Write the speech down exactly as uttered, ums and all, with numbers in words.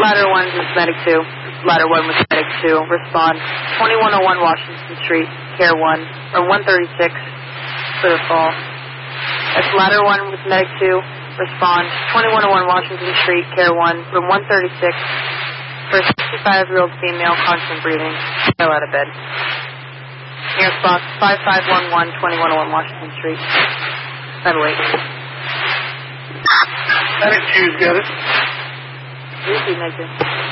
Ladder one with Medic two. Ladder one with Medic two. Respond. twenty-one oh one Washington Street, Care one, or one thirty-six, clear fall. That's Ladder one with Medic two. Respond. twenty-one oh one Washington Street, Care one, room one thirty-six, for a sixty-five-year-old female, constant breathing. Fell out of bed. Air response, five five one one, twenty-one oh one Washington Street. By the way. Medic two's got it. Easy, Medic two.